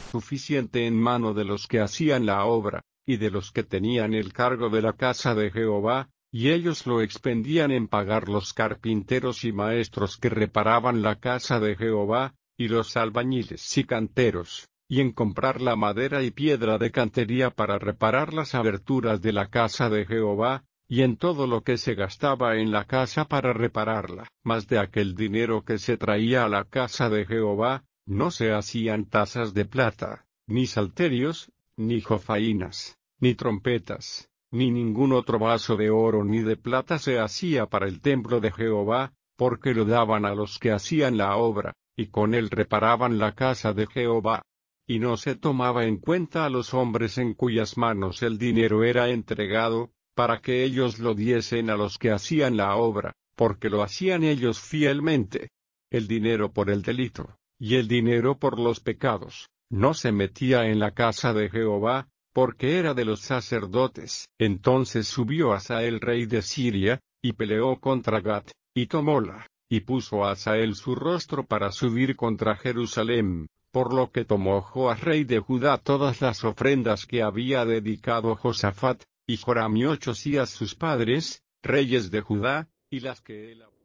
suficiente en mano de los que hacían la obra, y de los que tenían el cargo de la casa de Jehová, y ellos lo expendían en pagar los carpinteros y maestros que reparaban la casa de Jehová, y los albañiles y canteros, y en comprar la madera y piedra de cantería para reparar las aberturas de la casa de Jehová, y en todo lo que se gastaba en la casa para repararla. Mas de aquel dinero que se traía a la casa de Jehová, no se hacían tazas de plata, ni salterios, ni jofainas, ni trompetas, ni ningún otro vaso de oro ni de plata se hacía para el templo de Jehová, porque lo daban a los que hacían la obra, y con él reparaban la casa de Jehová. Y no se tomaba en cuenta a los hombres en cuyas manos el dinero era entregado, para que ellos lo diesen a los que hacían la obra, porque lo hacían ellos fielmente. El dinero por el delito, y el dinero por los pecados, no se metía en la casa de Jehová, porque era de los sacerdotes. Entonces subió Hazael rey de Siria, y peleó contra Gat, y tomóla, y puso a Hazael su rostro para subir contra Jerusalén, por lo que tomó Joas rey de Judá todas las ofrendas que había dedicado Josafat, y Joram y Ochzías sus padres, reyes de Judá, y las que él